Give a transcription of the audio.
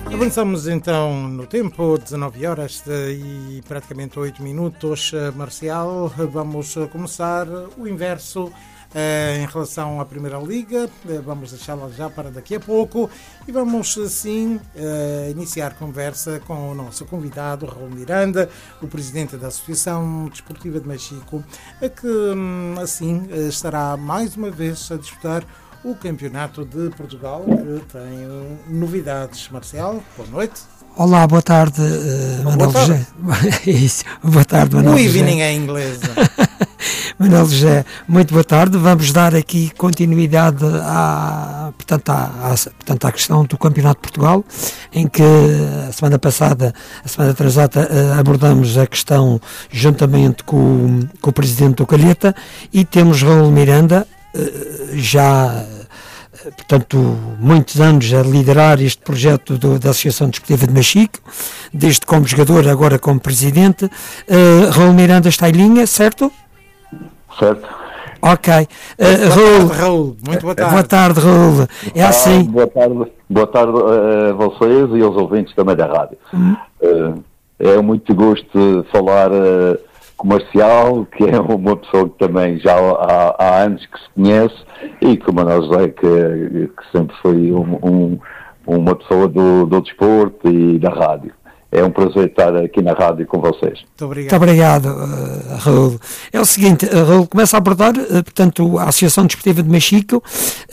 Avançamos então no tempo, 19 horas e praticamente 8 minutos, Marcial. Vamos começar o inverso em relação à Primeira Liga. Vamos deixá-la já para daqui a pouco e vamos sim iniciar conversa com o nosso convidado, Raul Miranda, o presidente da Associação Desportiva de Mexico, que assim estará mais uma vez a disputar o Campeonato de Portugal, que tem novidades. Marcial, boa noite. Olá, boa tarde, Manuel José. Isso, boa tarde, Manuel José. O evening é inglês. Manuel José, muito boa tarde. Vamos dar aqui continuidade à questão do Campeonato de Portugal, em que a semana passada, a semana atrasada, abordamos a questão juntamente com o presidente do Calheta, e temos Raul Miranda, já, portanto, muitos anos a liderar este projeto da Associação Desportiva de Mexico, desde como jogador, agora como presidente. Raul Miranda está em linha, certo? Certo. Ok. Raul, muito boa tarde. Boa tarde, Raul. É assim. Boa tarde a vocês e aos ouvintes também da rádio. É muito gosto de falar com o Marcial, que é uma pessoa que também já há anos que se conhece, e com o Manuel José, que sempre foi uma pessoa do desporto e da rádio. É um prazer estar aqui na rádio com vocês. Muito obrigado, Raul. É o seguinte, Raul, começa a abordar, portanto, a Associação Desportiva de Mexico.